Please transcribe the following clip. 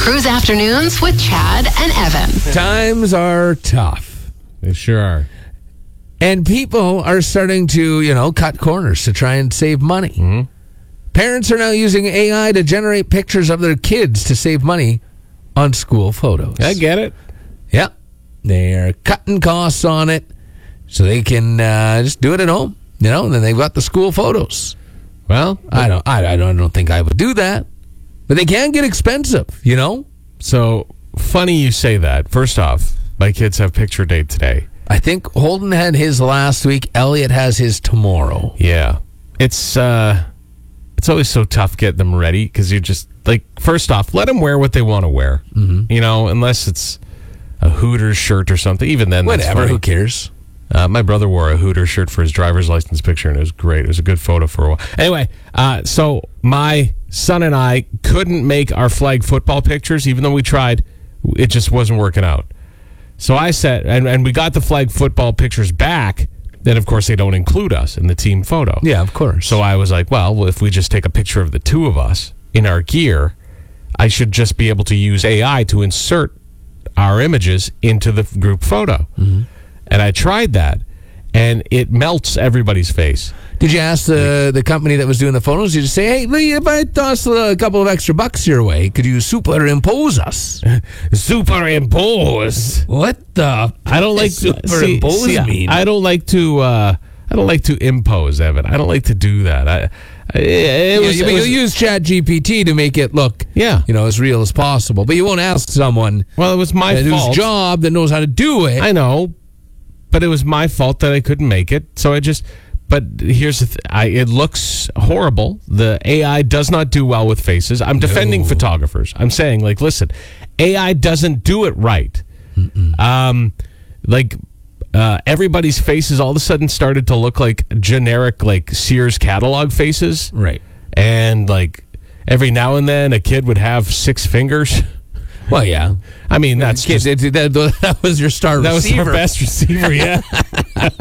Cruise Afternoons with Chad and Evan. Times are tough. They sure are. And people are starting to, cut corners to try and save money. Mm-hmm. Parents are now using AI to generate pictures of their kids to save money on school photos. I get it. Yeah. They're cutting costs on it so they can just do it at home. And then they've got the school photos. Well, I don't think I would do that. But they can get expensive, So, funny you say that. First off, my kids have picture day today. I think Holden had his last week. Elliot has his tomorrow. Yeah. It's always so tough getting them ready because you just, first off, let them wear what they want to wear. Mm-hmm. Unless it's a Hooters shirt or something. Even then, that's whatever. funny. Who cares? My brother wore a Hooters shirt for his driver's license picture, and it was great. It was a good photo for a while. Anyway, so my son and I couldn't make our flag football pictures, even though we tried. It just wasn't working out. So I said, and we got the flag football pictures back. Then, of course, they don't include us in the team photo. Yeah, of course. So I was like, well, if we just take a picture of the two of us in our gear, I should just be able to use AI to insert our images into the group photo. Mm-hmm. And I tried that, and it melts everybody's face. Did you ask the company that was doing the photos? Did you say, hey, Lee, if I toss a couple of extra bucks your way, could you superimpose us? Superimpose? What the? I don't like superimpose mean? I don't like to impose, Evan. I don't like to do that. You'll use ChatGPT to make it look, as real as possible. But you won't ask someone. Well, it was my fault. Whose job that knows how to do it. I know, but it was my fault that I couldn't make it. So I just. But here's the it looks horrible. The AI does not do well with faces. I'm defending photographers. I'm saying, listen, AI doesn't do it right. Everybody's faces all of a sudden started to look like generic, Sears catalog faces. Right. And, every now and then a kid would have 6 fingers. Well, yeah. I mean, that's that was your star receiver. That was our best receiver, yeah.